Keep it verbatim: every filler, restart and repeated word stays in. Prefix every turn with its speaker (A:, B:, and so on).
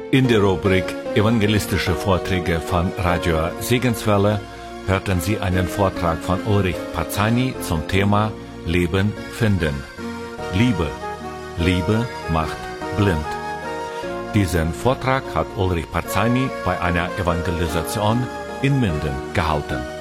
A: In der Rubrik Evangelistische Vorträge von Radio Segenswelle hörten Sie einen Vortrag von Ulrich Parzani zum Thema Leben finden. Liebe. Liebe macht blind. Diesen Vortrag hat Ulrich Parzani bei einer Evangelisation in Minden gehalten.